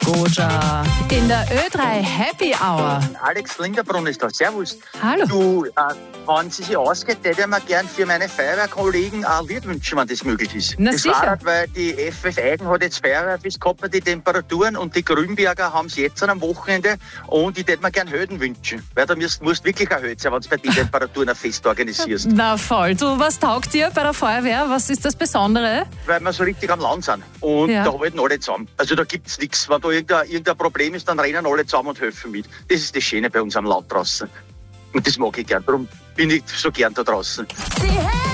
Goja. In der Ö3 Happy Hour. Alex Linderbrunn ist da. Servus. Hallo. Du, wenn es sich ausgeht, hätte ich mir gern für meine Feuerwehrkollegen ein Lied wünschen, wenn das möglich ist. Na das sicher. war halt, weil die FF Eigen hat jetzt Feuerwehrfest gehabt bei den Temperaturen und die Grünberger haben es jetzt am Wochenende und ich hätte mir gern Höden wünschen. Weil da musst wirklich ein Höd sein, wenn du bei den Temperaturen ein Fest organisierst. Na voll. Du, was taugt dir bei der Feuerwehr? Was ist das Besondere? Weil wir so richtig am Land sind. Und Ja. da halten alle zusammen. Also da gibt es nichts. Wenn da irgendein Problem ist, dann rennen alle zusammen und helfen mit. Das ist das Schöne bei uns am Land draußen. Und das mag ich gern. Darum bin ich so gern da draußen. Die